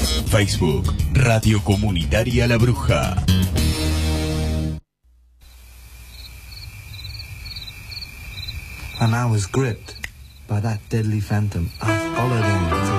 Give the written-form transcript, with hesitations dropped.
Facebook, Radio Comunitaria La Bruja. And I was gripped by that deadly phantom. I followed him.